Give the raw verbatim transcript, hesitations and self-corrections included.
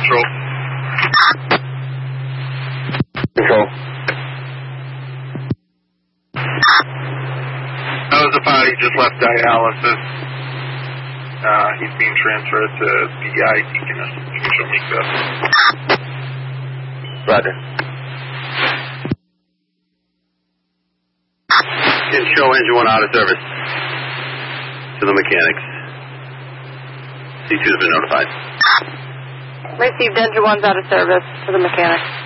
Control. Control. That was a body just left dialysis. Uh, he's being transferred to P I Deaconess. You can show me that. Roger. And show engine one out of service to the mechanics. C two has been notified. Received engine one's out of service to the mechanics.